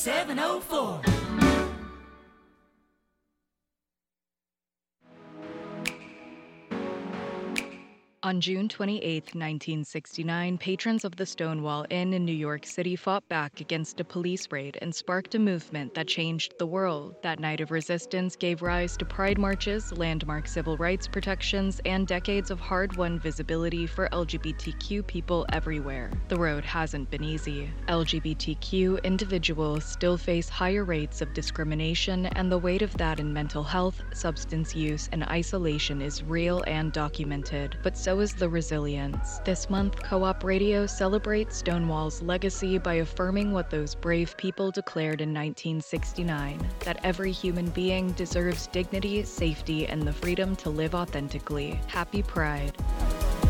704. On June 28, 1969, patrons of the Stonewall Inn in New York City fought back against a police raid and sparked a movement that changed the world. That night of resistance gave rise to pride marches, landmark civil rights protections, and decades of hard-won visibility for LGBTQ people everywhere. The road hasn't been easy. LGBTQ individuals still face higher rates of discrimination, and the weight of that in mental health, substance use, and isolation is real and documented. But so is the resilience. This month, Co-op Radio celebrates Stonewall's legacy by affirming what those brave people declared in 1969, that every human being deserves dignity, safety, and the freedom to live authentically. Happy Pride.